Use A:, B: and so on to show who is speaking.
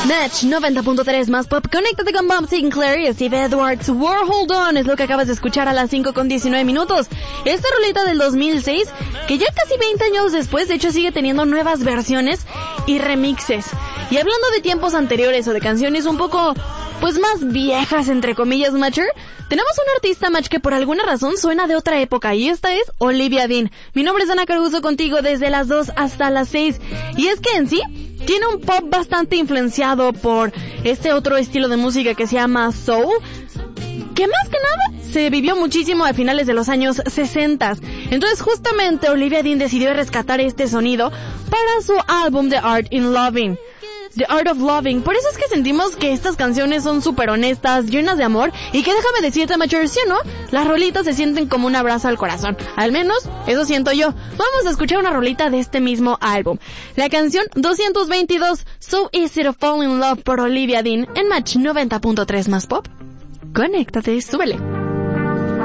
A: Match 90.3 más pop. Conéctate con Bob Sinclair y Steve Edwards. War Hold On es lo que acabas de escuchar a las 5:19. Esta roleta del 2006, que ya casi 20 años después, de hecho sigue teniendo nuevas versiones y remixes. Y hablando de tiempos anteriores o de canciones un poco, pues más viejas, entre comillas, Matcher, tenemos un artista, Match, que por alguna razón suena de otra época, y esta es Olivia Dean. Mi nombre es Ana Caruso, contigo desde las 2 hasta las 6. Y es que en sí tiene un pop bastante influenciado por este otro estilo de música que se llama soul, que más que nada se vivió muchísimo a finales de los años 60. Entonces justamente Olivia Dean decidió rescatar este sonido para su álbum The Art of Loving. Por eso es que sentimos que estas canciones son súper honestas, llenas de amor, y que déjame decirte, Mature, ¿sí o no? Las rolitas se sienten como un abrazo al corazón. Al menos, eso siento yo. Vamos a escuchar una rolita de este mismo álbum. La canción 222, So Easy to Fall in Love, por Olivia Dean, en Match 90.3 más pop. Conéctate, súbele.